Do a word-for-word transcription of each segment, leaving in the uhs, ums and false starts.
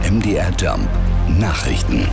M D R Jump Nachrichten.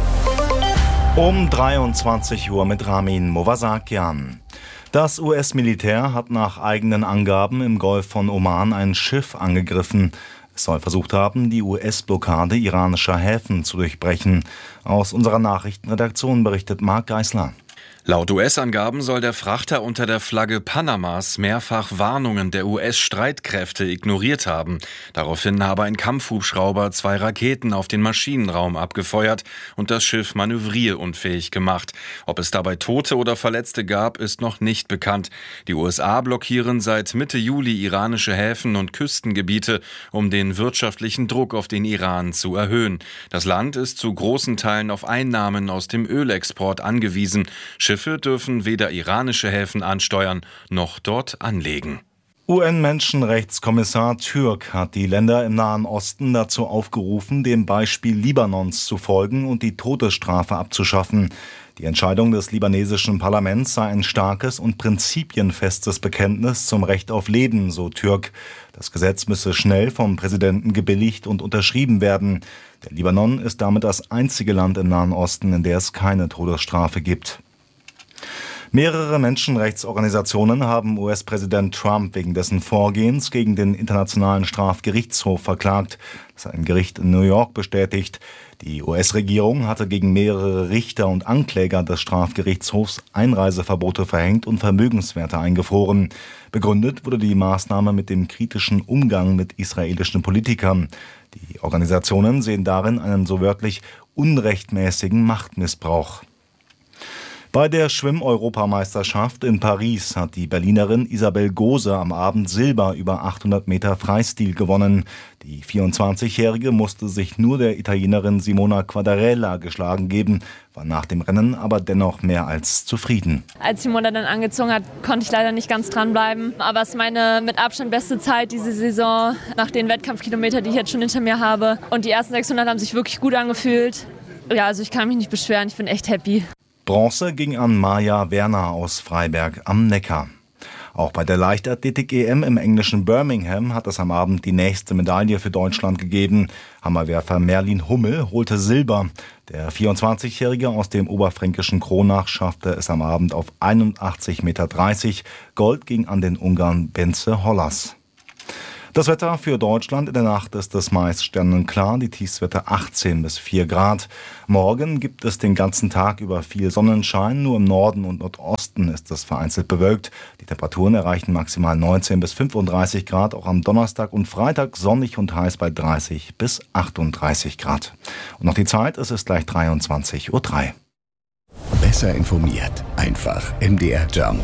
Um dreiundzwanzig Uhr mit Ramin Movasakian. Das U S-Militär hat nach eigenen Angaben im Golf von Oman ein Schiff angegriffen. Es soll versucht haben, die U S-Blockade iranischer Häfen zu durchbrechen. Aus unserer Nachrichtenredaktion berichtet Marc Geisler. Laut U S-Angaben soll der Frachter unter der Flagge Panamas mehrfach Warnungen der U S-Streitkräfte ignoriert haben. Daraufhin habe ein Kampfhubschrauber zwei Raketen auf den Maschinenraum abgefeuert und das Schiff manövrierunfähig gemacht. Ob es dabei Tote oder Verletzte gab, ist noch nicht bekannt. Die U S A blockieren seit Mitte Juli iranische Häfen und Küstengebiete, um den wirtschaftlichen Druck auf den Iran zu erhöhen. Das Land ist zu großen Teilen auf Einnahmen aus dem Ölexport angewiesen. Schiffe dürfen weder iranische Häfen ansteuern noch dort anlegen. U N-Menschenrechtskommissar Türk hat die Länder im Nahen Osten dazu aufgerufen, dem Beispiel Libanons zu folgen und die Todesstrafe abzuschaffen. Die Entscheidung des libanesischen Parlaments sei ein starkes und prinzipienfestes Bekenntnis zum Recht auf Leben, so Türk. Das Gesetz müsse schnell vom Präsidenten gebilligt und unterschrieben werden. Der Libanon ist damit das einzige Land im Nahen Osten, in der es keine Todesstrafe gibt. Mehrere Menschenrechtsorganisationen haben U S-Präsident Trump wegen dessen Vorgehens gegen den Internationalen Strafgerichtshof verklagt. Das hat ein Gericht in New York bestätigt. Die U S-Regierung hatte gegen mehrere Richter und Ankläger des Strafgerichtshofs Einreiseverbote verhängt und Vermögenswerte eingefroren. Begründet wurde die Maßnahme mit dem kritischen Umgang mit israelischen Politikern. Die Organisationen sehen darin einen so wörtlich unrechtmäßigen Machtmissbrauch. Bei der Schwimm-Europameisterschaft in Paris hat die Berlinerin Isabel Gose am Abend Silber über achthundert Meter Freistil gewonnen. Die vierundzwanzigjährige musste sich nur der Italienerin Simona Quadarella geschlagen geben, war nach dem Rennen aber dennoch mehr als zufrieden. Als Simona dann angezogen hat, konnte ich leider nicht ganz dranbleiben. Aber es ist meine mit Abstand beste Zeit diese Saison, nach den Wettkampfkilometern, die ich jetzt schon hinter mir habe. Und die ersten sechshundert haben sich wirklich gut angefühlt. Ja, also ich kann mich nicht beschweren, ich bin echt happy. Bronze ging an Maja Werner aus Freiberg am Neckar. Auch bei der Leichtathletik-E M im englischen Birmingham hat es am Abend die nächste Medaille für Deutschland gegeben. Hammerwerfer Merlin Hummel holte Silber. Der vierundzwanzigjährige aus dem oberfränkischen Kronach schaffte es am Abend auf einundachtzig Meter dreißig. Gold ging an den Ungarn Bence Hollas. Das Wetter für Deutschland: in der Nacht ist es meist sternenklar, die Tiefstwerte achtzehn bis vier Grad. Morgen gibt es den ganzen Tag über viel Sonnenschein, nur im Norden und Nordosten ist es vereinzelt bewölkt. Die Temperaturen erreichen maximal neunzehn bis fünfunddreißig Grad, auch am Donnerstag und Freitag sonnig und heiß bei dreißig bis achtunddreißig Grad. Und noch die Zeit, es ist gleich dreiundzwanzig Uhr drei. Besser informiert, einfach M D R Jump.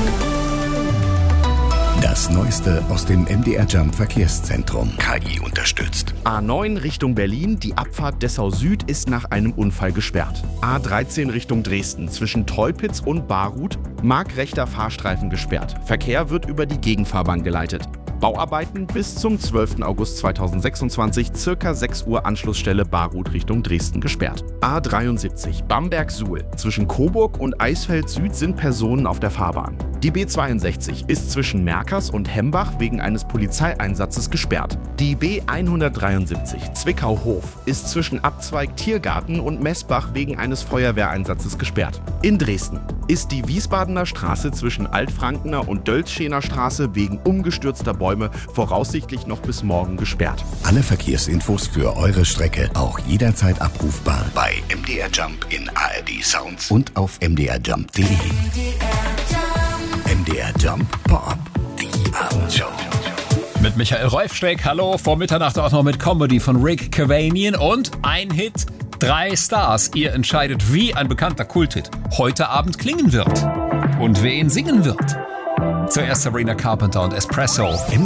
Das Neueste aus dem M D R Jump Verkehrszentrum. K I unterstützt. A neun Richtung Berlin, die Abfahrt Dessau Süd ist nach einem Unfall gesperrt. A dreizehn Richtung Dresden, zwischen Teupitz und Barruth, markrechter Fahrstreifen gesperrt. Verkehr wird über die Gegenfahrbahn geleitet. Bauarbeiten bis zum zwölften August zweitausendsechsundzwanzig, circa sechs Uhr Anschlussstelle Barruth Richtung Dresden gesperrt. A dreiundsiebzig Bamberg-Suhl, zwischen Coburg und Eisfeld Süd sind Personen auf der Fahrbahn. Die B zweiundsechzig ist zwischen Merkers und Hembach wegen eines Polizeieinsatzes gesperrt. Die B hundertdreiundsiebzig Zwickau-Hof ist zwischen Abzweig Tiergarten und Messbach wegen eines Feuerwehreinsatzes gesperrt. In Dresden ist die Wiesbadener Straße zwischen Altfrankener und Dölzschener Straße wegen umgestürzter Bäume voraussichtlich noch bis morgen gesperrt. Alle Verkehrsinfos für eure Strecke auch jederzeit abrufbar bei M D R Jump in A R D Sounds und auf m d r jump punkt d e. M D R Jump Pop, die Abendshow. Mit Michael Rolfsteck, hallo, vor Mitternacht auch noch mit Comedy von Rick Cavanian und ein Hit, drei Stars. Ihr entscheidet, wie ein bekannter Kulthit heute Abend klingen wird und wer ihn singen wird. Zuerst Sabrina Carpenter und Espresso.